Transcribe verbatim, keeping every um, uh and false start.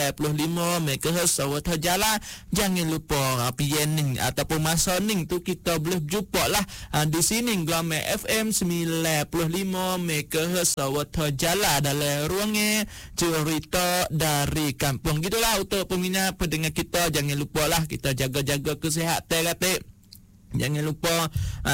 puluh lima megahertz Sawatha Jala. Jangan lupa uh, P N Ning ataupun masa Ning tu kita boleh jumpa lah uh, di sini Glamour F M sembilan puluh lima megahertz Sawatha Jala dalam ruangnya cerita dari kampung. Gitulah untuk peminat pendengar kita, jangan lupa lah kita jaga-jaga kesihatan, kata. Jangan lupa uh,